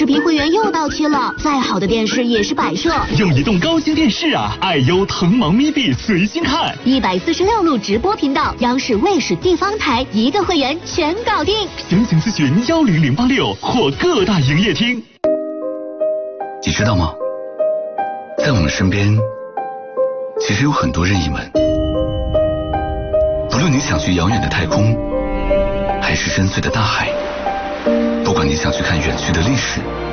频会员又到期了，再好的电视也是摆设。 用移动高清电视啊，爱优腾芒咪币随心看 ，146路直播频道，央视、卫视、地方台一个会员全搞定。 详情咨询10086或各大营业厅。 你知道吗？在我们身边，其实有很多任意门。不论你想去遥远的太空，还是深邃的大海，不管你想去看远去的历史，